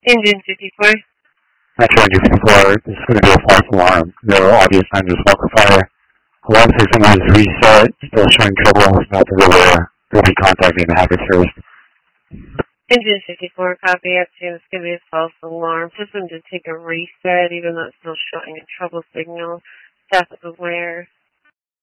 Engine 54. Metro Engine 54, this is going to be a false alarm. No obvious signs of smoke or fire. Alarm system is reset, still showing trouble. It's not they'll be contacting the hazard service. Engine 54, copy. It's going to be a false alarm. System to take a reset, even though it's still showing a trouble signal. Staff is aware.